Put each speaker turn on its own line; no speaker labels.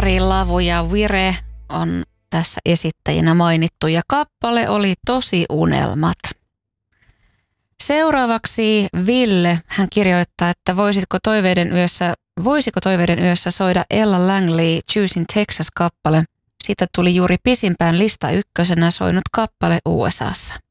Avril Lavu ja Vire on tässä esittäjinä mainittu ja kappale oli Tosi unelmat. Seuraavaksi Ville, hän kirjoittaa, että voisiko Toiveiden yössä soida Ella Langley Choosing Texas-kappale. Siitä tuli juuri pisimpään lista ykkösenä soinut kappale USAssa.